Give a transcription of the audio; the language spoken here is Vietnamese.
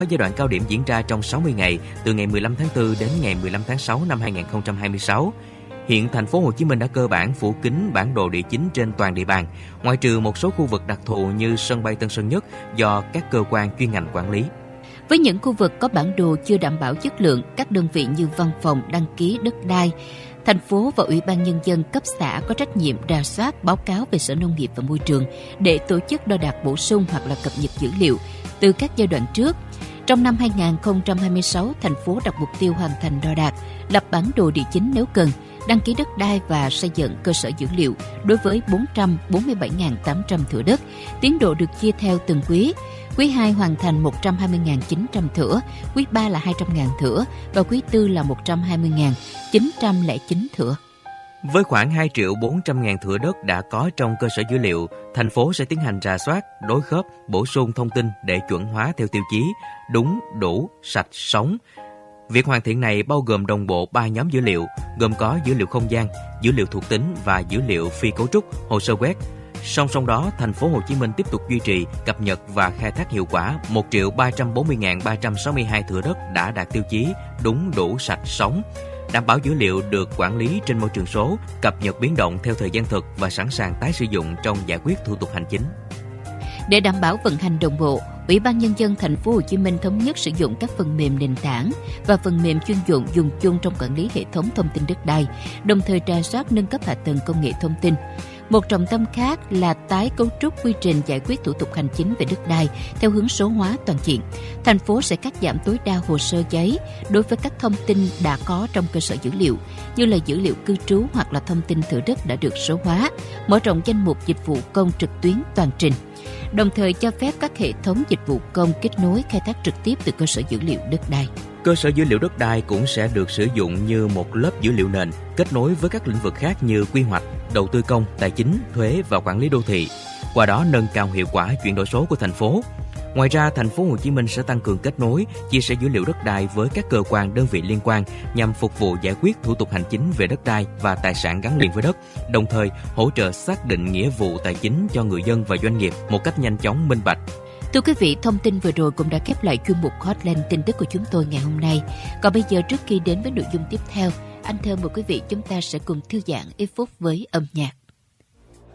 Có giai đoạn cao điểm diễn ra trong 60 ngày, từ ngày 15 tháng 4 đến ngày 15 tháng 6 năm 2026. Hiện thành phố Hồ Chí Minh đã cơ bản phủ kín bản đồ địa chính trên toàn địa bàn, ngoại trừ một số khu vực đặc thù như sân bay Tân Sơn Nhất do các cơ quan chuyên ngành quản lý. Với những khu vực có bản đồ chưa đảm bảo chất lượng, các đơn vị như văn phòng đăng ký đất đai, thành phố và Ủy ban Nhân dân cấp xã có trách nhiệm rà soát, báo cáo về Sở Nông nghiệp và Môi trường để tổ chức đo đạc bổ sung hoặc là cập nhật dữ liệu từ các giai đoạn trước. Trong năm 2026, thành phố đặt mục tiêu hoàn thành đo đạc, lập bản đồ địa chính nếu cần, đăng ký đất đai và xây dựng cơ sở dữ liệu đối với 447.800 thửa đất. Tiến độ được chia theo từng quý. Quý 2 hoàn thành 120.900 thửa, quý 3 là 200.000 thửa và quý 4 là 120.909 thửa. Với khoảng 2.400.000 thửa đất đã có trong cơ sở dữ liệu, thành phố sẽ tiến hành rà soát, đối khớp, bổ sung thông tin để chuẩn hóa theo tiêu chí đúng, đủ, sạch, sống. Việc hoàn thiện này bao gồm đồng bộ 3 nhóm dữ liệu, gồm có dữ liệu không gian, dữ liệu thuộc tính và dữ liệu phi cấu trúc, hồ sơ quét. Song song đó, thành phố Hồ Chí Minh tiếp tục duy trì, cập nhật và khai thác hiệu quả 1.340.362 thửa đất đã đạt tiêu chí đúng, đủ, sạch, sống, đảm bảo dữ liệu được quản lý trên môi trường số, cập nhật biến động theo thời gian thực và sẵn sàng tái sử dụng trong giải quyết thủ tục hành chính. Để đảm bảo vận hành đồng bộ, Ủy ban Nhân dân thành phố Hồ Chí Minh thống nhất sử dụng các phần mềm nền tảng và phần mềm chuyên dụng dùng chung trong quản lý hệ thống thông tin đất đai, đồng thời rà soát nâng cấp hạ tầng công nghệ thông tin. Một trọng tâm khác là tái cấu trúc quy trình giải quyết thủ tục hành chính về đất đai theo hướng số hóa toàn diện. Thành phố sẽ cắt giảm tối đa hồ sơ giấy đối với các thông tin đã có trong cơ sở dữ liệu, như là dữ liệu cư trú hoặc là thông tin thửa đất đã được số hóa, mở rộng danh mục dịch vụ công trực tuyến toàn trình, đồng thời cho phép các hệ thống dịch vụ công kết nối khai thác trực tiếp từ cơ sở dữ liệu đất đai. Cơ sở dữ liệu đất đai cũng sẽ được sử dụng như một lớp dữ liệu nền, kết nối với các lĩnh vực khác như quy hoạch, đầu tư công, tài chính, thuế và quản lý đô thị, qua đó nâng cao hiệu quả chuyển đổi số của thành phố. Ngoài ra, thành phố Hồ Chí Minh sẽ tăng cường kết nối, chia sẻ dữ liệu đất đai với các cơ quan đơn vị liên quan nhằm phục vụ giải quyết thủ tục hành chính về đất đai và tài sản gắn liền với đất, đồng thời hỗ trợ xác định nghĩa vụ tài chính cho người dân và doanh nghiệp một cách nhanh chóng, minh bạch. Thưa quý vị, thông tin vừa rồi cũng đã khép lại chuyên mục Hotline tin tức của chúng tôi ngày hôm nay. Còn bây giờ, trước khi đến với nội dung tiếp theo, anh Thơ mời quý vị chúng ta sẽ cùng thư giãn ít phút với âm nhạc.